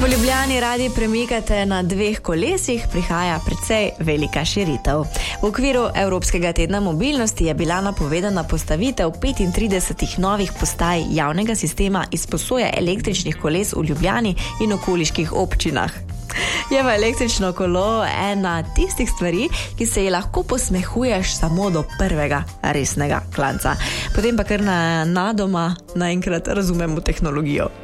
po Ljubljani radi premikate na 2 kolesih, prihaja precej velika širitev. V okviru Evropskega tedna mobilnosti je bila napovedana postavitev 35 novih postaj javnega sistema izposoje električnih koles v Ljubljani in okoliških občinah. Je pa električno kolo ena tistih stvari, ki se ji lahko posmehuješ samo do prvega resnega klanca. Potem pa kar na doma naenkrat razumemo tehnologijo.